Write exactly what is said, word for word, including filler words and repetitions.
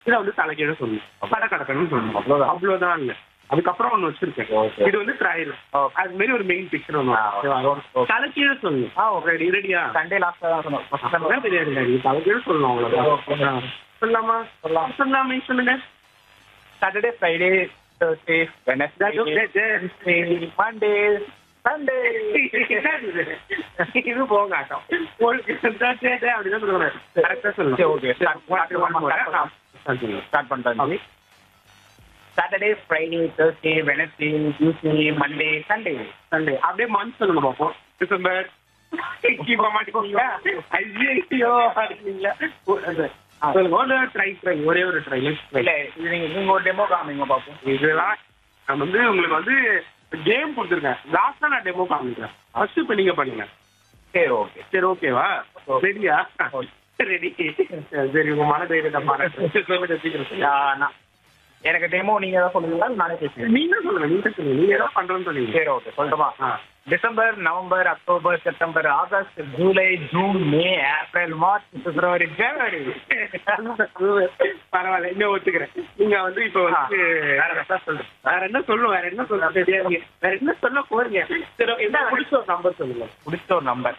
இதை வந்து தலைகீழ சொல்லணும் பட கடக்கணும்னு சொல்லணும் அவ்வளவுதான் அவ்வளவுதான் இல்ல அதுக்கப்புறம் ஒண்ணு வச்சிருக்கேன் இது வந்து ட்ரையல் அது மாதிரி ஒரு மெயின் பிக்சர் ஒண்ணு தலைகீழ சொல்லணும் ஆ ரெடி ரெடியா சண்டே லாஸ்டா தான் சொன்னோம். தெரியாது தலைகீழ சொல்லணும் அவ்வளவுதான் சொல்லாமா சொல்லலாம் சொல்லாமே சொல்லுங்க Saturday Friday Thursday Wednesday Monday Sunday இது போக ஆட்டம் அப்படிதான் சொல்லணும் கரெக்டா சொல்லணும் ஓகே ஸ்டார்ட் பண்ணிட்டாங்க. Saturday Friday Thursday Wednesday Tuesday Monday Sunday Sunday அப்படியே மந்த் சொல்லுங்க பார்ப்போம் டிசம்பர் இப்ப மாட்டிக்கோங்களா ஐயோ அடிக்கீங்களா சொல்லுங்க ஒரு ட்ரை ட்ரை ஒரே ஒரு ட்ரை இல்ல இது நீங்க நீங்க ஒரு டெமோ காமிங்க பார்ப்போம். இதெல்லாம் நான் வந்து உங்களுக்கு வந்து கேம் கொடுத்துருக்கேன் லாஸ்டா நான் டெமோ காமிக்கிறேன் ஃபர்ஸ்ட் இப்ப நீங்க பண்ணுங்க சரி ஓகே சரி ஓகேவா ரெடியா ரெடி சரி உங்க மன தைரியத்தை பாருங்க நான் எனக்கு டெமோ நீங்க ஏதாவது சொல்லுங்களா நானே பேசுறேன். நீங்க சொல்லுங்க நீங்க சொல்லுங்க நீங்க ஏதாவது பண்றேன்னு சொல்லுங்க சரி ஓகே சொல்லட்டுமா? December November October September August July June May April March பிப்ரவரி ஜனவரி பரவாயில்ல இன்னும் ஒத்துக்கிறேன். நீங்க வந்து இப்ப வந்து வேற என்ன சொல்லுங்க வேற என்ன சொல்லும் வேற என்ன சொல்ல தெரியாது வேற என்ன சொல்ல போறீங்க சரி என்ன பிடிச்ச ஒரு நம்பர் சொல்லுங்க பிடிச்ச ஒரு நம்பர்